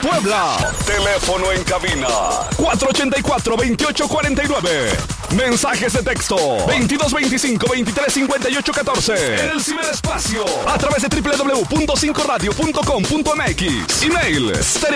Puebla. Teléfono en cabina 484-2849. Mensajes de texto 2225-235814. En el ciberespacio a través de www.5radio.com.mx. Email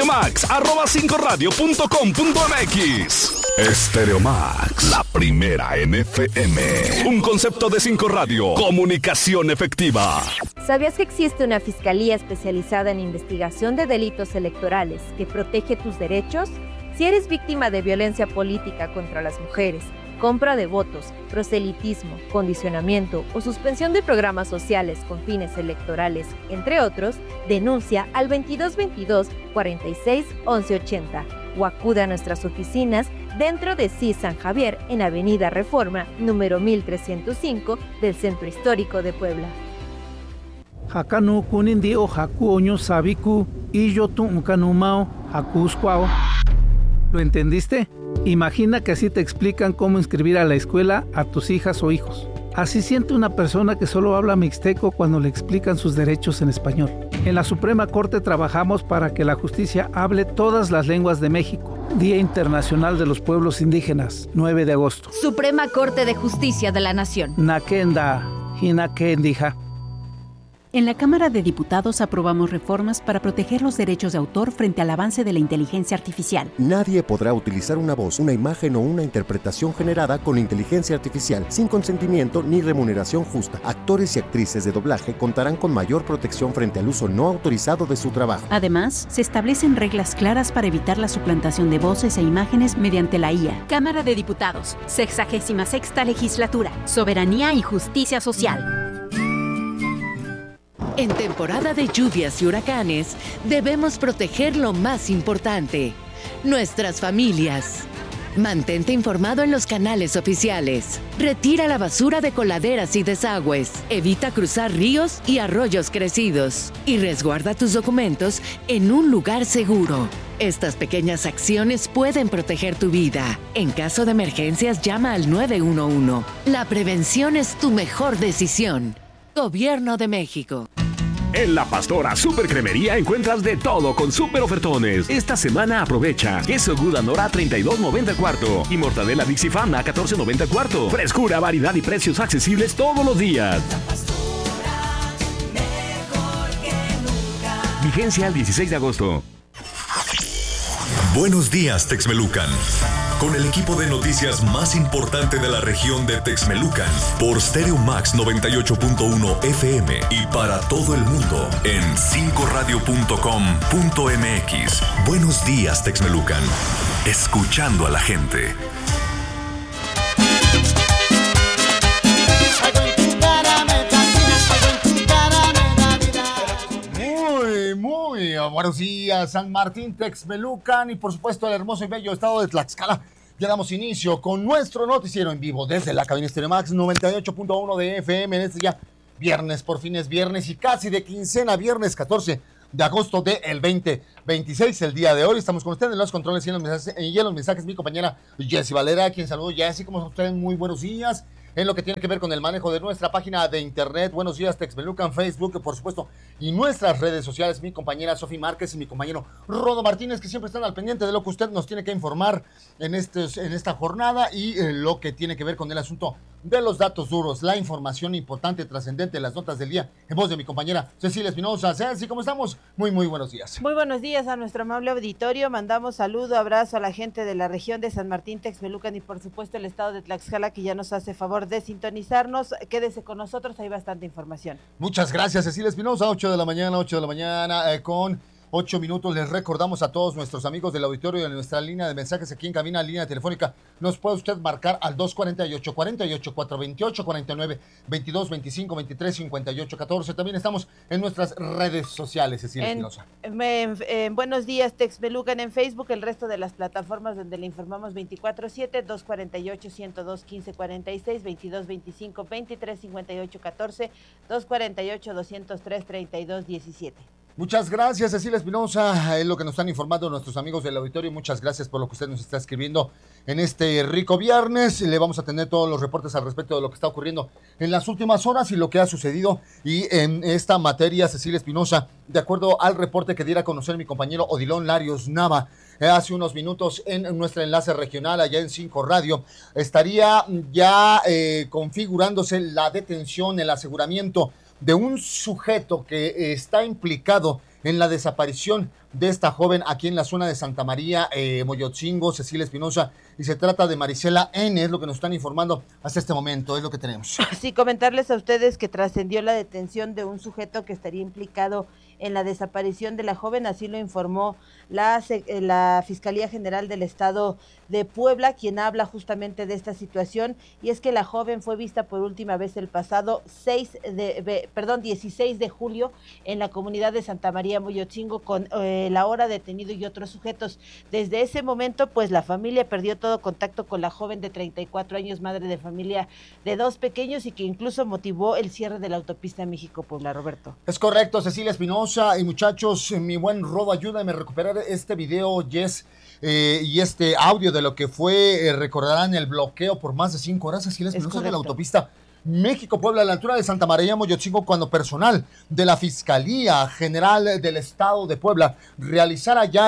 stereomax@5radio.com.mx. Stereomax, la primera en FM. Un concepto de 5 Radio. Comunicación efectiva. ¿Sabías que existe una fiscalía especializada en investigación de delitos electorales que protege tus derechos? Si eres víctima de violencia política contra las mujeres, compra de votos, proselitismo, condicionamiento o suspensión de programas sociales con fines electorales, entre otros, denuncia al 2222 46 1180 o acude a nuestras oficinas dentro de CIS San Javier en Avenida Reforma, número 1305 del Centro Histórico de Puebla. Hakanu kunindio haku oño sabiku y yo tu unkanumao hakusquao. ¿Lo entendiste? Imagina que así te explican cómo inscribir a la escuela a tus hijas o hijos. Así siente una persona que solo habla mixteco cuando le explican sus derechos en español. En la Suprema Corte trabajamos para que la justicia hable todas las lenguas de México. Día Internacional de los Pueblos Indígenas, 9 de agosto. Suprema Corte de Justicia de la Nación. Nakenda, hinakendija. En la Cámara de Diputados aprobamos reformas para proteger los derechos de autor frente al avance de la inteligencia artificial. Nadie podrá utilizar una voz, una imagen o una interpretación generada con inteligencia artificial sin consentimiento ni remuneración justa. Actores y actrices de doblaje contarán con mayor protección frente al uso no autorizado de su trabajo. Además, se establecen reglas claras para evitar la suplantación de voces e imágenes mediante la IA. Cámara de Diputados, 66ª Legislatura, Soberanía y Justicia Social. En temporada de lluvias y huracanes, debemos proteger lo más importante, nuestras familias. Mantente informado en los canales oficiales. Retira la basura de coladeras y desagües. Evita cruzar ríos y arroyos crecidos. Y resguarda tus documentos en un lugar seguro. Estas pequeñas acciones pueden proteger tu vida. En caso de emergencias, llama al 911. La prevención es tu mejor decisión. Gobierno de México. En La Pastora Super Cremería encuentras de todo con super ofertones. Esta semana aprovecha queso Gouda Nora a $32.90 el cuarto y mortadela Dixie Fan a $14.90 el cuarto. Frescura, variedad y precios accesibles todos los días. La Pastora, mejor que nunca. Vigencia al 16 de agosto. Buenos días, Texmelucan. Con el equipo de noticias más importante de la región de Texmelucan por Stereo Max 98.1 FM y para todo el mundo en 5radio.com.mx. Buenos días, Texmelucan. Escuchando a la gente. Muy buenos días, San Martín, Texmelucan y por supuesto el hermoso y bello estado de Tlaxcala. Ya damos inicio con nuestro noticiero en vivo desde la cabina Stereo Max 98.1 de FM en este ya viernes, por fin es viernes y casi de quincena, viernes 14 de agosto del 2026, el día de hoy. Estamos con ustedes en los controles y en los mensajes mi compañera Jessy Valera, quien saludo. Jessy, ¿cómo están ustedes? Muy buenos días. En lo que tiene que ver con el manejo de nuestra página de internet, Buenos Días Texmelucan, Facebook, por supuesto, y nuestras redes sociales, mi compañera Sofi Márquez y mi compañero Rodo Martínez, que siempre están al pendiente de lo que usted nos tiene que informar en esta jornada y lo que tiene que ver con el asunto de los datos duros, la información importante, trascendente, las notas del día, en voz de mi compañera Cecilia Espinosa. Ceci, ¿cómo estamos? Muy buenos días. Muy buenos días a nuestro amable auditorio. Mandamos saludo, abrazo a la gente de la región de San Martín, Texmelucan y por supuesto el estado de Tlaxcala, que ya nos hace favor de sintonizarnos. Quédese con nosotros, hay bastante información. Muchas gracias, Cecilia Espinosa. 8 de la mañana, con 8 minutos. Les recordamos a todos nuestros amigos del auditorio de nuestra línea de mensajes aquí en cabina, línea telefónica. Nos puede usted marcar al 248-48-428-49-22-25-23-58-14. También estamos en nuestras redes sociales, Cecilia Espinosa. Buenos días, Texmelucan en Facebook, el resto de las plataformas donde le informamos 24/7, 248-102-1546, 22-25-23-58-14, 248-203-32-17. Muchas gracias, Cecilia Espinosa, es lo que nos están informando nuestros amigos del auditorio. Muchas gracias por lo que usted nos está escribiendo en este rico viernes. Le vamos a tener todos los reportes al respecto de lo que está ocurriendo en las últimas horas y lo que ha sucedido. Y en esta materia, Cecilia Espinosa, de acuerdo al reporte que diera a conocer mi compañero Odilon Larios Nava hace unos minutos en nuestro enlace regional allá en 5 Radio, estaría ya configurándose la detención, el aseguramiento de un sujeto que está implicado en la desaparición de esta joven aquí en la zona de Santa María, Moyotzingo, Cecilia Espinosa, y se trata de Marisela N., es lo que nos están informando hasta este momento, es lo que tenemos. Sí, comentarles a ustedes que trascendió la detención de un sujeto que estaría implicado en la desaparición de la joven, así lo informó la Fiscalía General del Estado de Puebla, quien habla justamente de esta situación, y es que la joven fue vista por última vez el pasado 16 de julio en la comunidad de Santa María Moyotzingo con la hora detenido y otros sujetos. Desde ese momento, pues la familia perdió todo contacto con la joven de 34 años, madre de familia de 2 pequeños y que incluso motivó el cierre de la autopista México-Puebla, Roberto. Es correcto, Cecilia Espinosa, y muchachos, mi buen Rodo, ayúdame a recuperar este video, Jess, y este audio de lo que fue, recordarán el bloqueo por más de 5 horas, Cecilia Espinosa, de la autopista México-Puebla a la altura de Santa María Moyotzingo, cuando personal de la Fiscalía General del Estado de Puebla realizara ya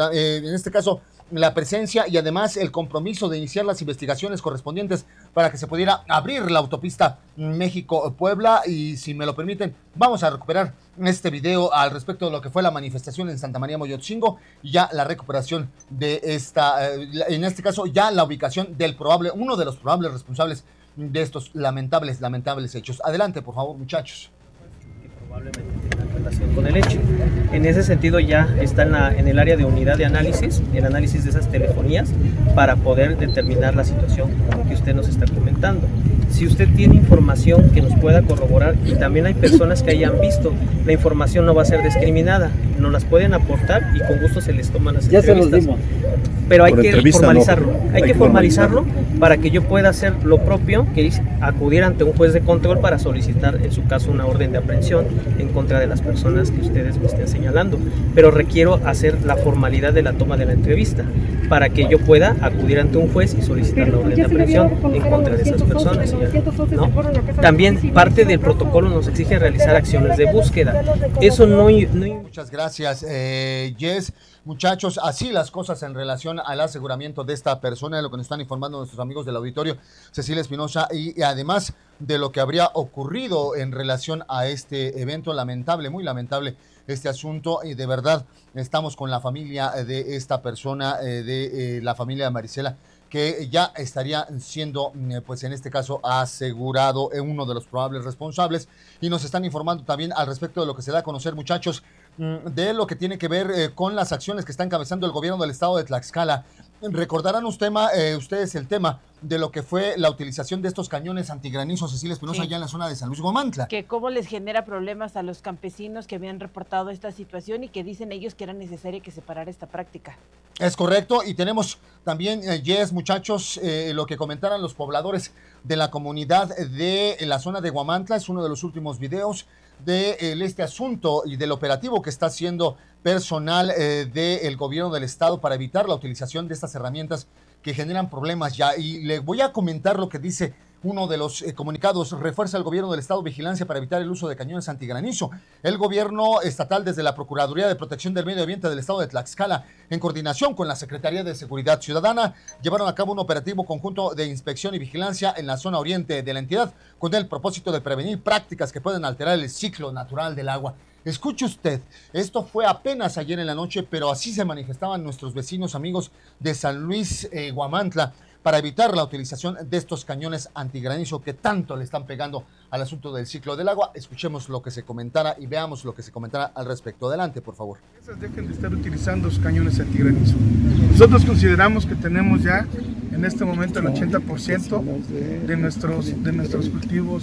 en este caso la presencia y además el compromiso de iniciar las investigaciones correspondientes para que se pudiera abrir la autopista México-Puebla. Y si me lo permiten, vamos a recuperar este video al respecto de lo que fue la manifestación en Santa María Moyotzingo y ya la recuperación de esta, en este caso ya la ubicación del uno de los probables responsables de estos lamentables hechos. Adelante, por favor, muchachos. Probablemente tenga relación con el hecho. En ese sentido ya está en el área de unidad de análisis, el análisis de esas telefonías para poder determinar la situación que usted nos está comentando. Si usted tiene información que nos pueda corroborar y también hay personas que hayan visto, la información no va a ser discriminada, nos las pueden aportar y con gusto se les toman las entrevistas. Pero hay que formalizarlo, hay que formalizarlo para que yo pueda hacer lo propio, que es acudir ante un juez de control para solicitar en su caso una orden de aprehensión en contra de las personas que ustedes me estén señalando. Pero requiero hacer la formalidad de la toma de la entrevista para que yo pueda acudir ante un juez y solicitar la orden de aprehensión en contra de esas personas, ¿no? También parte del protocolo nos exige realizar acciones de búsqueda. Eso no... Muchas gracias, Jess. Muchachos, así las cosas en relación al aseguramiento de esta persona, de lo que nos están informando nuestros amigos del auditorio, Cecilia Espinosa, y además de lo que habría ocurrido en relación a este evento lamentable, muy lamentable este asunto, y de verdad estamos con la familia de esta persona, de la familia de Marisela, que ya estaría siendo, pues en este caso, asegurado uno de los probables responsables, y nos están informando también al respecto de lo que se da a conocer, muchachos, de lo que tiene que ver con las acciones que está encabezando el gobierno del estado de Tlaxcala. Recordarán ustedes el tema de lo que fue la utilización de estos cañones antigranizo, Cecilia Espinosa, allá en la zona de San Luis Huamantla. Que cómo les genera problemas a los campesinos que habían reportado esta situación y que dicen ellos que era necesario que se parara esta práctica. Es correcto, y tenemos también, Jess, muchachos, lo que comentaran los pobladores de la comunidad de la zona de Huamantla. Es uno de los últimos videos de este asunto y del operativo que está haciendo personal del gobierno del estado para evitar la utilización de estas herramientas que generan problemas ya. Y le voy a comentar lo que dice uno de los comunicados. Refuerza el gobierno del estado vigilancia para evitar el uso de cañones antigranizo. El gobierno estatal, desde la Procuraduría de Protección del Medio Ambiente del estado de Tlaxcala, en coordinación con la Secretaría de Seguridad Ciudadana, llevaron a cabo un operativo conjunto de inspección y vigilancia en la zona oriente de la entidad con el propósito de prevenir prácticas que pueden alterar el ciclo natural del agua. Escuche usted, esto fue apenas ayer en la noche, pero así se manifestaban nuestros vecinos amigos de San Luis Huamantla para evitar la utilización de estos cañones antigranizo que tanto le están pegando al asunto del ciclo del agua. Escuchemos lo que se comentara y veamos lo que se comentara al respecto. Adelante, por favor. Dejen de estar utilizando los cañones antigranizo. Nosotros consideramos que tenemos ya en este momento el 80% de nuestros cultivos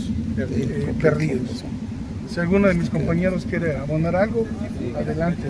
perdidos. Si alguno de mis compañeros quiere abonar algo, adelante.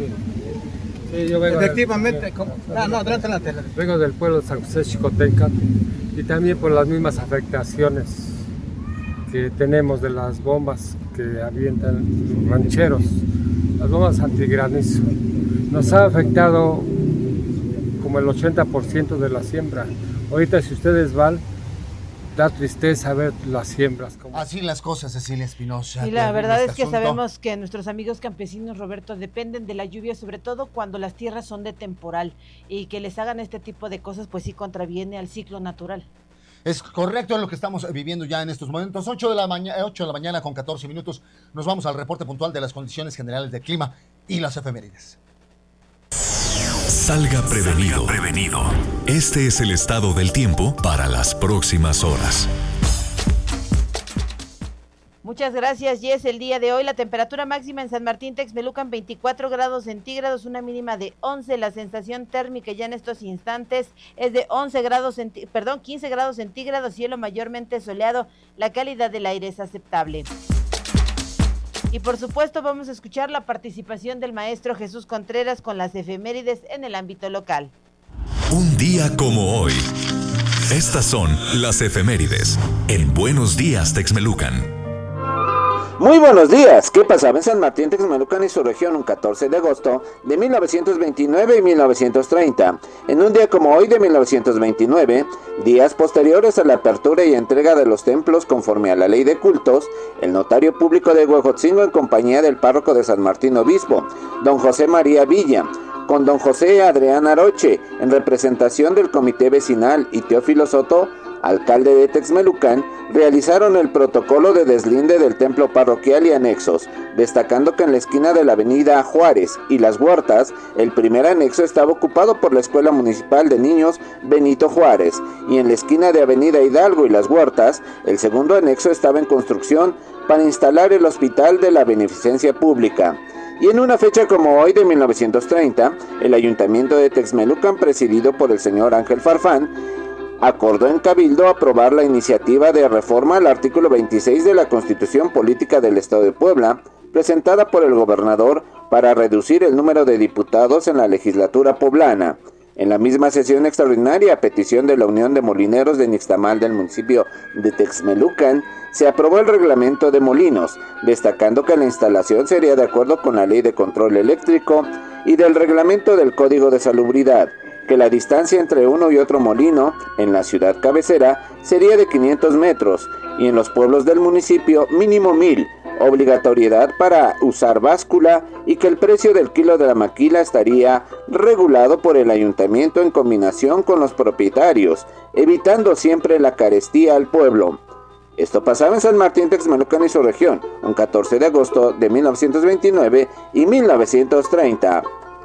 Sí, yo vengo efectivamente, adelante. Vengo del pueblo de San José Xicotenca y también por las mismas afectaciones que tenemos de las bombas que avientan los rancheros las bombas antigranizo. Nos ha afectado como el 80% de la siembra. Ahorita si ustedes van, da tristeza ver las siembras. Así las cosas, Cecilia Espinosa. Y la verdad es que sabemos que nuestros amigos campesinos, Roberto, dependen de la lluvia, sobre todo cuando las tierras son de temporal, y que les hagan este tipo de cosas, pues sí contraviene al ciclo natural. Es correcto, es lo que estamos viviendo ya en estos momentos. 8 de la mañana con 14 minutos. Nos vamos al reporte puntual de las condiciones generales del clima y las efemérides. Salga prevenido. Este es el estado del tiempo para las próximas horas. Muchas gracias, Jess. El día de hoy la temperatura máxima en San Martín Texmelucan 24 grados centígrados, una mínima de 11. La sensación térmica ya en estos instantes es de 15 grados centígrados, cielo mayormente soleado. La calidad del aire es aceptable. Y por supuesto vamos a escuchar la participación del maestro Jesús Contreras con las efemérides en el ámbito local. Un día como hoy. Estas son las efemérides en Buenos Días Texmelucan. Muy buenos días. ¿Qué pasaba en San Martín Texmelucan y su región un 14 de agosto de 1929 y 1930? En un día como hoy de 1929, días posteriores a la apertura y entrega de los templos conforme a la ley de cultos, el notario público de Huejotzingo, en compañía del párroco de San Martín Obispo, don José María Villa, con don José Adrián Aroche, en representación del comité vecinal, y Teófilo Soto, alcalde de Texmelucan, realizaron el protocolo de deslinde del templo parroquial y anexos, destacando que en la esquina de la avenida Juárez y Las Huertas, el primer anexo estaba ocupado por la Escuela Municipal de Niños Benito Juárez, y en la esquina de avenida Hidalgo y Las Huertas, el segundo anexo estaba en construcción para instalar el Hospital de la Beneficencia Pública. Y en una fecha como hoy de 1930, el Ayuntamiento de Texmelucan, presidido por el señor Ángel Farfán, acordó en Cabildo aprobar la iniciativa de reforma al artículo 26 de la Constitución Política del Estado de Puebla, presentada por el gobernador para reducir el número de diputados en la legislatura poblana. En la misma sesión extraordinaria, a petición de la Unión de Molineros de Nixtamal del municipio de Texmelucan, se aprobó el reglamento de molinos, destacando que la instalación sería de acuerdo con la Ley de Control Eléctrico y del reglamento del Código de Salubridad, que la distancia entre uno y otro molino en la ciudad cabecera sería de 500 metros y en los pueblos del municipio mínimo 1000, obligatoriedad para usar báscula, y que el precio del kilo de la maquila estaría regulado por el ayuntamiento en combinación con los propietarios, evitando siempre la carestía al pueblo. Esto pasaba en San Martín Texmelucan y su región, un 14 de agosto de 1929 y 1930.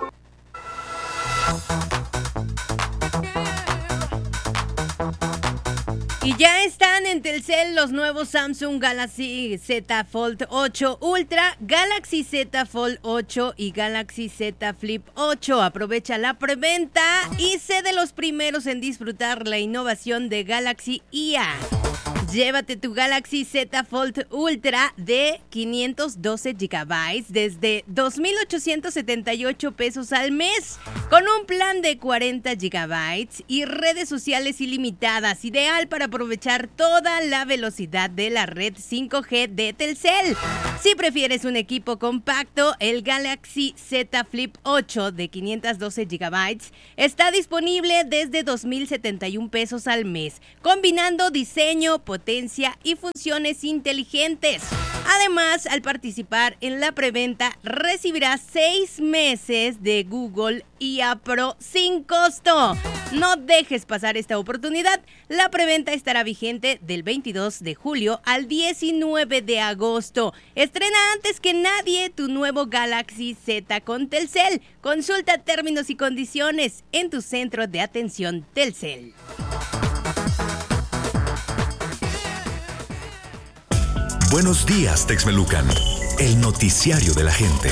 Y ya están en Telcel los nuevos Samsung Galaxy Z Fold 8 Ultra, Galaxy Z Fold 8 y Galaxy Z Flip 8. Aprovecha la preventa y sé de los primeros en disfrutar la innovación de Galaxy IA. Llévate tu Galaxy Z Fold Ultra de 512 GB desde 2,878 pesos al mes, con un plan de 40 GB y redes sociales ilimitadas, ideal para aprovechar toda la velocidad de la red 5G de Telcel. Si prefieres un equipo compacto, el Galaxy Z Flip 8 de 512 GB está disponible desde 2,071 pesos al mes, combinando diseño, potencia y funciones inteligentes. Además, al participar en la preventa, recibirás 6 meses de Google IA Pro sin costo. No dejes pasar esta oportunidad. La preventa estará vigente del 22 de julio al 19 de agosto. Estrena antes que nadie tu nuevo Galaxy Z con Telcel. Consulta términos y condiciones en tu centro de atención Telcel. Buenos días, Texmelucan, el noticiario de la gente.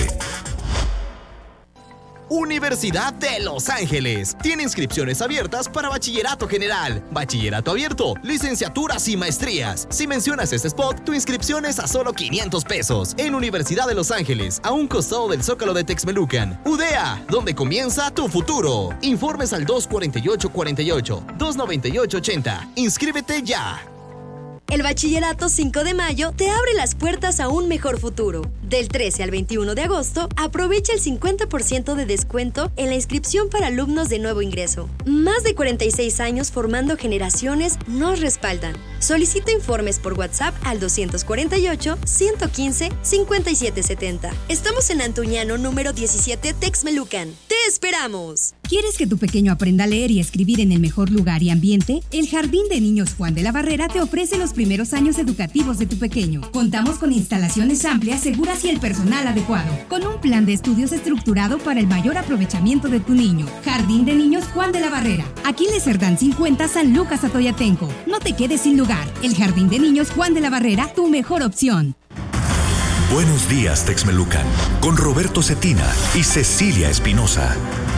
Universidad de Los Ángeles tiene inscripciones abiertas para bachillerato general, bachillerato abierto, licenciaturas y maestrías. Si mencionas este spot, tu inscripción es a solo 500 pesos. En Universidad de Los Ángeles, a un costado del Zócalo de Texmelucan. UDEA, donde comienza tu futuro. Informes al 248-48, 298-80. Inscríbete ya. El Bachillerato 5 de Mayo te abre las puertas a un mejor futuro. Del 13 al 21 de agosto, aprovecha el 50% de descuento en la inscripción para alumnos de nuevo ingreso. Más de 46 años formando generaciones nos respaldan. Solicita informes por WhatsApp al 248-115-5770. Estamos en Antuñano, número 17, Texmelucan. ¡Te esperamos! ¿Quieres que tu pequeño aprenda a leer y escribir en el mejor lugar y ambiente? El Jardín de Niños Juan de la Barrera te ofrece los primeros años educativos de tu pequeño. Contamos con instalaciones amplias, seguras y el personal adecuado, con un plan de estudios estructurado para el mayor aprovechamiento de tu niño. Jardín de Niños Juan de la Barrera. Aquiles Cerdán 50, San Lucas Atoyatenco. No te quedes sin lugar. El Jardín de Niños Juan de la Barrera, tu mejor opción. Buenos días, Texmelucan, con Roberto Cetina y Cecilia Espinosa.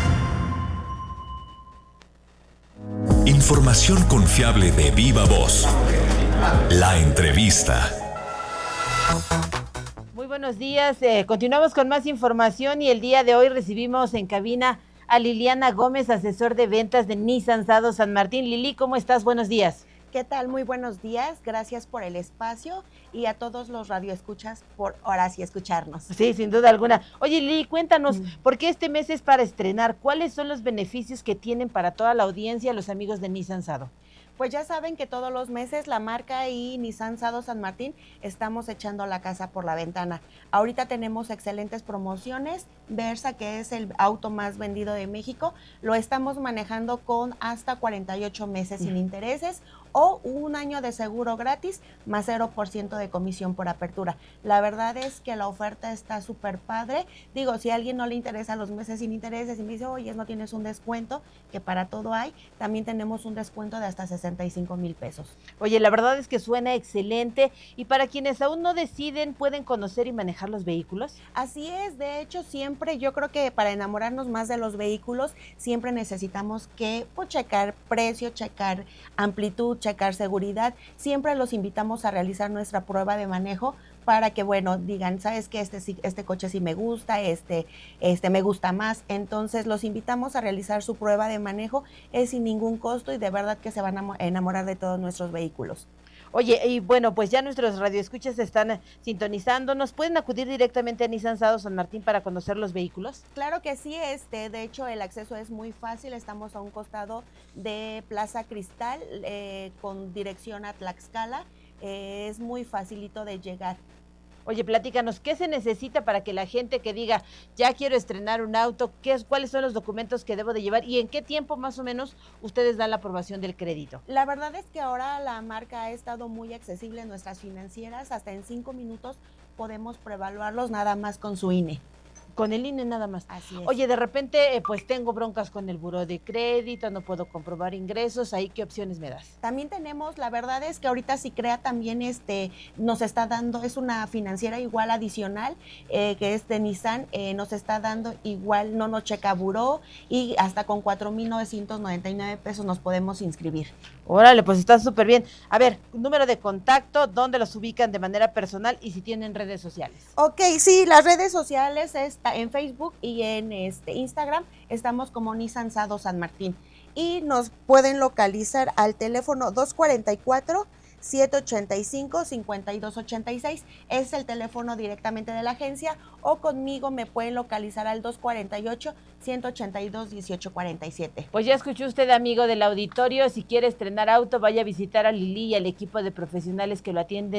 Información confiable de viva voz. La entrevista. Muy buenos días. Continuamos con más información y el día de hoy recibimos en cabina a Liliana Gómez, asesor de ventas de Nissan Sado San Martín. Lili, ¿cómo estás? Buenos días. ¿Qué tal? Muy buenos días. Gracias por el espacio y a todos los radioescuchas por ahora sí escucharnos. Sí, sin duda alguna. Oye, Lili, cuéntanos, ¿por qué este mes es para estrenar? ¿Cuáles son los beneficios que tienen para toda la audiencia los amigos de Nissan Sado? Pues ya saben que todos los meses la marca y Nissan Sado San Martín estamos echando la casa por la ventana. Ahorita tenemos excelentes promociones. Versa, que es el auto más vendido de México, lo estamos manejando con hasta 48 meses sin intereses o un año de seguro gratis más 0% de comisión por apertura. La verdad es que la oferta está súper padre. Digo, si a alguien no le interesa los meses sin intereses y me dice, oye, no tienes un descuento, que para todo hay, también tenemos un descuento de hasta 65,000 pesos. Oye, la verdad es que suena excelente. Y para quienes aún no deciden, ¿pueden conocer y manejar los vehículos? Así es, de hecho siempre yo creo que para enamorarnos más de los vehículos, siempre necesitamos que checar precio, checar amplitud, checar seguridad. Siempre los invitamos a realizar nuestra prueba de manejo para que, bueno, digan, ¿sabes qué? Este coche sí me gusta, este me gusta más. Entonces, los invitamos a realizar su prueba de manejo. Es sin ningún costo y de verdad que se van a enamorar de todos nuestros vehículos. Oye, y bueno, pues ya nuestros radioescuchas están sintonizando. ¿Nos pueden acudir directamente a Nissan Sado San Martín para conocer los vehículos? Claro que sí, de hecho el acceso es muy fácil. Estamos a un costado de Plaza Cristal con dirección a Tlaxcala. Es muy facilito de llegar. Oye, platícanos, ¿qué se necesita para que la gente que diga, ya quiero estrenar un auto, cuáles son los documentos que debo de llevar y en qué tiempo más o menos ustedes dan la aprobación del crédito? La verdad es que ahora la marca ha estado muy accesible en nuestras financieras, hasta en 5 minutos podemos preevaluarlos nada más con su INE. Con el INE nada más. Así es. Oye, de repente, pues tengo broncas con el buró de crédito, no puedo comprobar ingresos, ¿ahí qué opciones me das? También tenemos, la verdad es que ahorita Sicrea también nos está dando, es una financiera igual adicional, que es de Nissan, nos está dando igual, no nos checa buró y hasta con 4,999 pesos nos podemos inscribir. Órale, pues está súper bien. A ver, número de contacto, ¿dónde los ubican de manera personal y si tienen redes sociales? Ok, sí, las redes sociales en Facebook y en Instagram estamos como Nissan Sado San Martín y nos pueden localizar al teléfono 244-785-5286, es el teléfono directamente de la agencia, o conmigo me pueden localizar al 248-182-1847. Pues ya escuchó usted, amigo del auditorio, si quiere estrenar auto, vaya a visitar a Lili y al equipo de profesionales que lo atienden